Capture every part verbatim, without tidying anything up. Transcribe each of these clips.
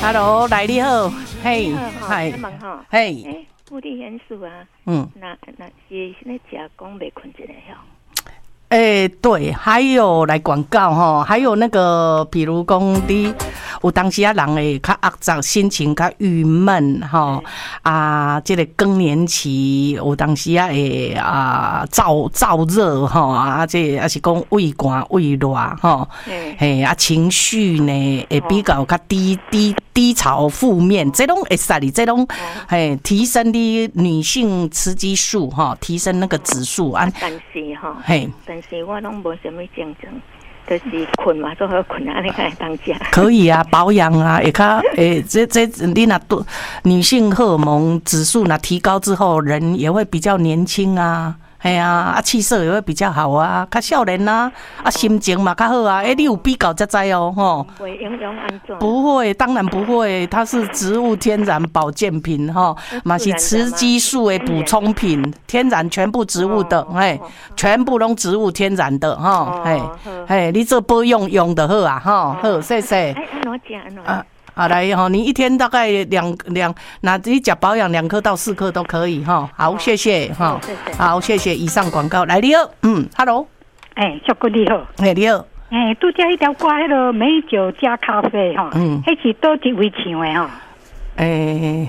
，Hello， 来你好，嘿， 嗨，问吼， 嘿， 诶，物理元素啊， 嗯， 那那是那食讲袂困一个吼。 诶、欸，对，还有来广告哈，还有那个，比如讲你有当时啊，人会较压躁，心情较郁闷哈，啊，这个更年期有当时啊会啊燥燥热哈，啊这啊是讲胃寒胃热哈，嘿啊情绪呢会比较较低低低潮负面，这种会使你这种嘿提升你女性雌激素哈，提升那个指数啊， 但是哈， 嘿。 是我拢无什么症状，就是困嘛，做好困啊，你看当家。 可以啊，保养啊，也较诶，这这你那多女性荷尔蒙指数那提高之后，人也会比较年轻啊。哎呀，啊气色也会比较好啊，较少年啊，啊心情嘛较好啊。哎、欸，你有比较才知哦，吼。 会影响安怎？ 不会，当然不会，它是植物天然保健品哈，嘛是雌激素的补充品，天然全部植物的，哎、哦，全部拢植物天然的哈，哎、哦，哎，你这保养用的好啊，哈、哦，好，谢谢。 哎，安怎食安怎？ 啊好来哈，你一天大概两两，那你讲保养两颗到四颗都可以哈。好，谢谢哈。好，谢谢。以上广告来你好，嗯 ，Hello， 哎，小哥你好， 哎你好， 哎，拄只一条歌迄个美酒加咖啡哈，嗯，迄是倒一位唱的哈， 诶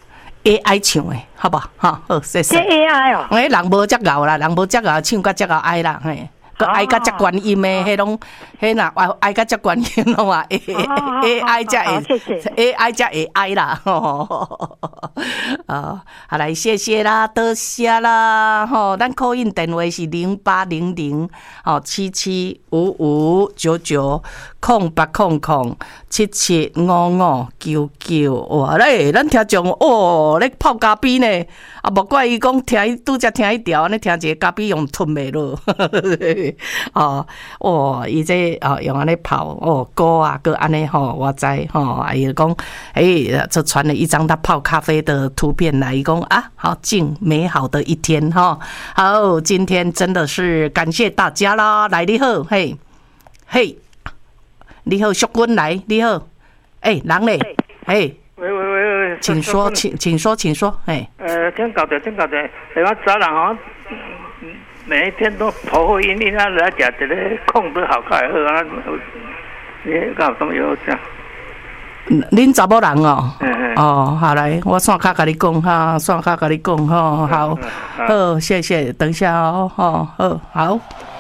，A I 唱的，好不好？哈，好，谢谢。 这 A I 哦， 哎，人无遮熬啦，人无遮熬，唱甲遮熬爱啦，嘿。个爱甲遮观音的，迄拢，迄若爱甲遮观音拢啊，A I 才会 ，A I 才会爱啦，吼，啊，好来，谢谢啦，多谢啦，吼，咱call in电话是零八零零，吼七七五五九九空八空空七七五五九九，哇嘞，咱听众哦，咧泡咖啡呢，啊，无怪伊讲听拄则听一条，安尼听一个咖啡用吞袂落。哦，哦，伊这哦用安尼泡哦锅啊，个安尼吼，我知吼，伊讲，诶，这传了一张他泡咖啡的图片来，伊讲啊，好敬美好的一天哈，好，今天真的是感谢大家啦，来你好，嘿，嘿，你好，淑君来，你好，诶，人嘞，嘿， 喂喂喂喂， 请说，请请说，请说，嘿， 呃，听搞的，听搞的，台湾早人哦。每一天都头昏晕晕啊，来食一个控制好开好啊！你搞什么药这样？ 恁查某人哦，哦，好来，我线卡甲你讲哈，线卡甲你讲哈，好，好，谢谢，等一下哦，好，好，好。